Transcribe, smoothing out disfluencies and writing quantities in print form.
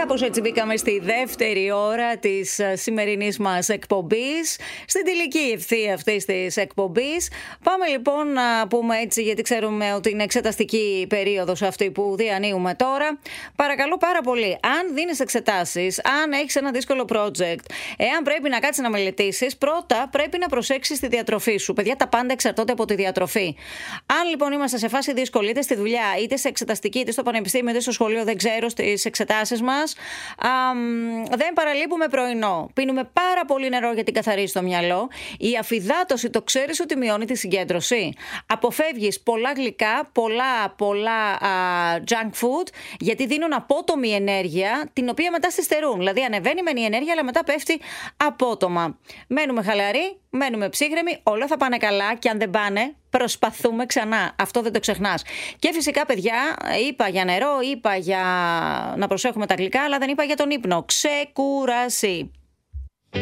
Κάπως έτσι μπήκαμε στη δεύτερη ώρα της σημερινής μας εκπομπής, στην τελική ευθεία αυτής της εκπομπής. Πάμε λοιπόν να πούμε έτσι, γιατί ξέρουμε ότι είναι εξεταστική περίοδος αυτή που διανύουμε τώρα. Παρακαλώ πάρα πολύ, αν δίνεις εξετάσεις, αν έχεις ένα δύσκολο project, εάν πρέπει να κάτσεις να μελετήσεις, πρώτα πρέπει να προσέξεις τη διατροφή σου. Παιδιά, τα πάντα εξαρτώνται από τη διατροφή. Αν λοιπόν είμαστε σε φάση δύσκολη, είτε στη δουλειά, είτε σε εξεταστική, είτε στο πανεπιστήμιο, είτε στο σχολείο, δεν ξέρω, στις εξετάσεις μας, δεν παραλείπουμε πρωινό. Πίνουμε πάρα πολύ νερό γιατί καθαρίζει το μυαλό. Η αφυδάτωση, το ξέρεις ότι μειώνει τη συγκέντρωση. Αποφεύγεις πολλά γλυκά, πολλά junk food, γιατί δίνουν απότομη ενέργεια, την οποία μετά συστερούν. Δηλαδή ανεβαίνει μεν η ενέργεια, αλλά μετά πέφτει απότομα. Μένουμε χαλαροί, μένουμε ψύχρεμοι, όλα θα πάνε καλά, και αν δεν πάνε, προσπαθούμε ξανά. Αυτό δεν το ξεχνάς. Και φυσικά, παιδιά, είπα για νερό, είπα για να προσέχουμε τα γλυκά, αλλά δεν είπα για τον ύπνο. Ξεκούραση.